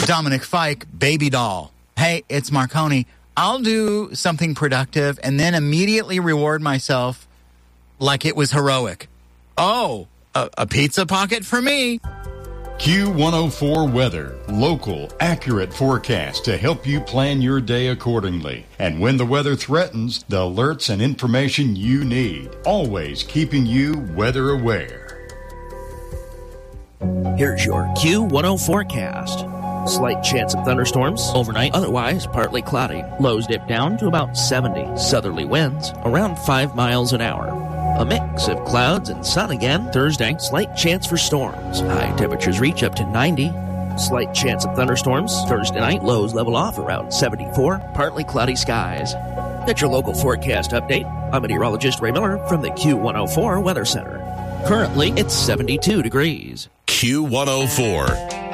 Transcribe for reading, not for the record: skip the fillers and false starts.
Dominic Fike, baby doll. Hey, it's Marconi. I'll do something productive and then immediately reward myself like it was heroic. Oh, a pizza pocket for me. Q104 Weather. Local, accurate forecast to help you plan your day accordingly. And when the weather threatens, the alerts and information you need. Always keeping you weather aware. Here's your Q104 forecast. Slight chance of thunderstorms overnight, otherwise partly cloudy. Lows dip down to about 70. Southerly winds around 5 miles an hour. A mix of clouds and sun again. Thursday, slight chance for storms. High temperatures reach up to 90. Slight chance of thunderstorms. Thursday night, lows level off around 74. Partly cloudy skies. That's your local forecast update. I'm meteorologist Ray Miller from the Q104 Weather Center. Currently, it's 72 degrees. Q104.